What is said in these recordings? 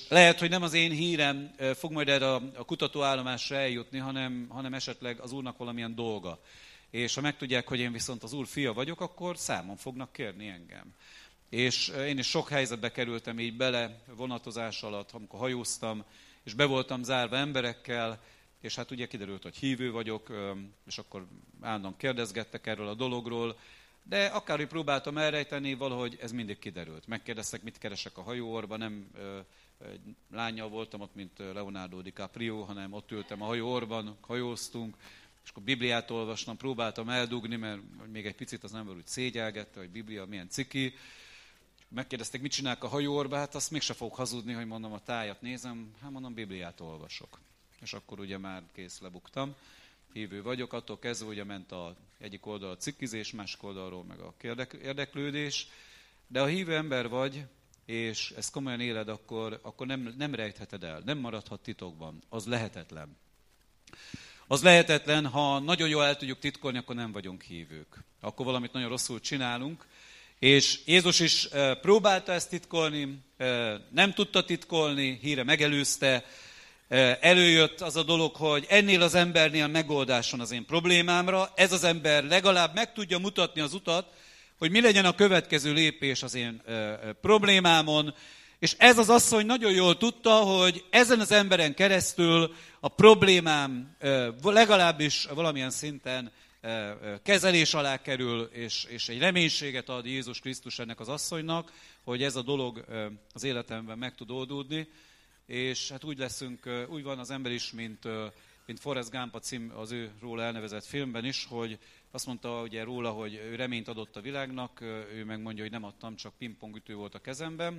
lehet, hogy nem az én hírem fog majd erre a kutatóállomásra eljutni, hanem esetleg az Úrnak valamilyen dolga. És ha megtudják, hogy én viszont az Úr fia vagyok, akkor számon fognak kérni engem. És én is sok helyzetbe kerültem így bele vonatozás alatt, amikor hajóztam, és be voltam zárva emberekkel, és hát ugye kiderült, hogy hívő vagyok, és akkor állandóan kérdezgettek erről a dologról, de akárhogy próbáltam elrejteni, valahogy ez mindig kiderült. Megkérdeztek, mit keresek a hajóorban, nem lánnyal voltam ott, mint Leonardo DiCaprio, hanem ott ültem a hajóorban, hajóztunk, és akkor Bibliát olvastam, próbáltam eldugni, mert még egy picit az ember úgy szégyelgette, hogy Biblia milyen ciki. Megkérdezték, mit csinálok a hajóorban, hát azt mégse fogok hazudni, hogy mondom, a tájat nézem, hát mondom, Bibliát olvasok. És akkor ugye már kész, lebuktam. Hívő vagyok, attól kezdve ugye ment egyik oldal a cikkizés, másik oldalról meg a érdeklődés. De ha hívő ember vagy, és ezt komolyan éled, akkor nem rejtheted el, nem maradhat titokban. Az lehetetlen. Az lehetetlen, ha nagyon jól el tudjuk titkolni, akkor nem vagyunk hívők. Akkor valamit nagyon rosszul csinálunk. És Jézus is próbálta ezt titkolni, nem tudta titkolni, híre megelőzte. Előjött az a dolog, hogy ennél az embernél megoldás van az én problémámra. Ez az ember legalább meg tudja mutatni az utat, hogy mi legyen a következő lépés az én problémámon. És ez az asszony nagyon jól tudta, hogy ezen az emberen keresztül a problémám legalábbis valamilyen szinten kezelés alá kerül, és egy reménységet ad Jézus Krisztus ennek az asszonynak, hogy ez a dolog az életemben meg tud oldódni. És hát úgy van az ember is, mint Forrest Gump a cím az ő róla elnevezett filmben is, hogy azt mondta ugye róla, hogy ő reményt adott a világnak, ő megmondja, hogy nem adtam, csak pingpongütő volt a kezemben.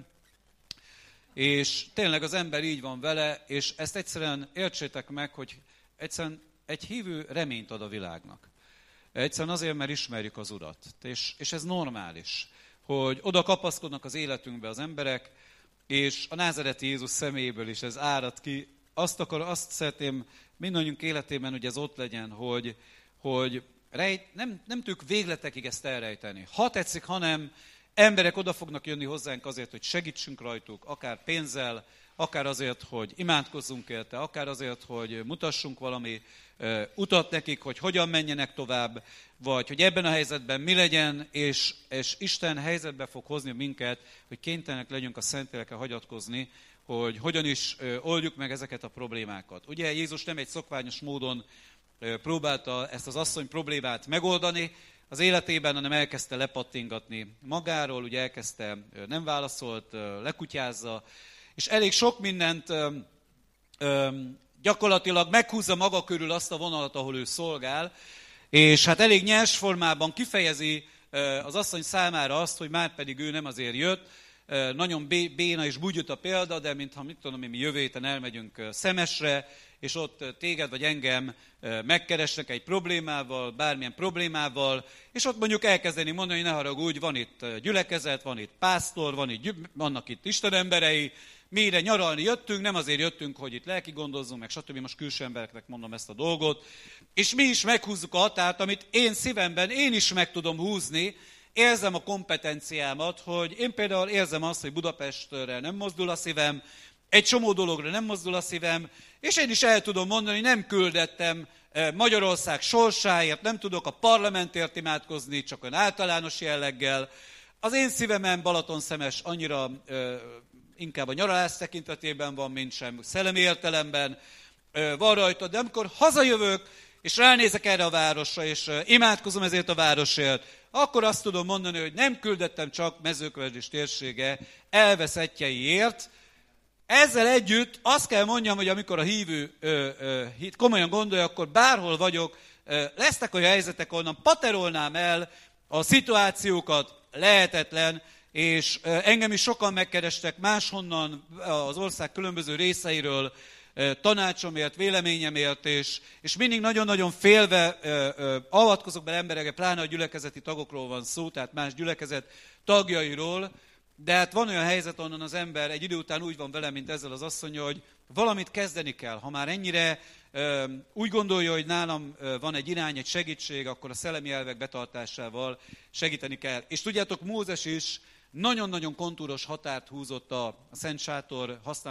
És tényleg az ember így van vele, és ezt egyszerűen értsétek meg, hogy egyszerűen egy hívő reményt ad a világnak. Egyszerűen azért, mert ismerjük az Urat. És ez normális, hogy oda kapaszkodnak az életünkbe az emberek, és a názáreti Jézus személyéből is ez árad ki. Azt szeretném mindannyiunk életében, hogy ez ott legyen, hogy nem tudjuk végletekig ezt elrejteni. Ha tetszik, hanem emberek oda fognak jönni hozzánk azért, hogy segítsünk rajtuk, akár pénzzel, akár azért, hogy imádkozzunk érte, akár azért, hogy mutassunk valami utat nekik, hogy hogyan menjenek tovább, vagy hogy ebben a helyzetben mi legyen, és Isten helyzetbe fog hozni minket, hogy kénytelenek legyünk a Szentlélekre hagyatkozni, hogy hogyan is oldjuk meg ezeket a problémákat. Ugye Jézus nem egy szokványos módon próbálta ezt az asszony problémát megoldani az életében, hanem elkezdte lepattingatni magáról, ugye elkezdte, nem válaszolt, lekutyázza, és elég sok mindent gyakorlatilag meghúzza maga körül azt a vonalat, ahol ő szolgál, és hát elég nyers formában kifejezi az asszony számára azt, hogy már pedig ő nem azért jött. Nagyon béna és bugyuta példa, de mintha mit tudom, mi jövő héten elmegyünk Szemesre, és ott téged vagy engem megkeresnek egy problémával, bármilyen problémával, és ott mondjuk elkezdeni mondani, hogy ne haragudj, van itt gyülekezet, van itt pásztor, vannak itt istenemberei, mi ide nyaralni jöttünk, nem azért jöttünk, hogy itt lelki gondozzunk, meg stb. Most külső embereknek mondom ezt a dolgot. És mi is meghúzzuk a határt, amit én szívemben, én is meg tudom húzni, érzem a kompetenciámat, hogy én például érzem azt, hogy Budapestre nem mozdul a szívem, egy csomó dologra nem mozdul a szívem, és én is el tudom mondani, hogy nem küldettem Magyarország sorsáért, nem tudok a parlamentért imádkozni, csak olyan általános jelleggel. Az én szívemen Balatonszemes annyira inkább a nyaralás tekintetében van, mint sem szellemi értelemben van rajta, de amikor hazajövök, és ránézek erre a városra, és imádkozom ezért a városért, akkor azt tudom mondani, hogy nem küldettem csak Mezőkövesd térsége elveszettjeiért. Ezzel együtt azt kell mondjam, hogy amikor a hívő komolyan gondolja, akkor bárhol vagyok, lesznek olyan helyzetek, ahonnan paterolnám el a szituációkat, lehetetlen, és engem is sokan megkerestek máshonnan az ország különböző részeiről tanácsomért, véleményemért, és mindig nagyon-nagyon félve avatkozok bele emberekre, pláne a gyülekezeti tagokról van szó, tehát más gyülekezet tagjairól, de hát van olyan helyzet, onnan az ember egy idő után úgy van vele, mint ezzel az asszonnyal, hogy valamit kezdeni kell. Ha már ennyire úgy gondolja, hogy nálam van egy irány, egy segítség, akkor a szellemi elvek betartásával segíteni kell. És tudjátok, Mózes is nagyon-nagyon kontúros határt húzott a Szent Sátor